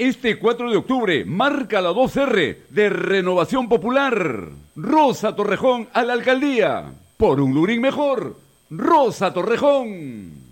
Este 4 de octubre marca la 2R de Renovación Popular. Rosa Torrejón a la alcaldía. Por un Lurín mejor. Rosa Torrejón.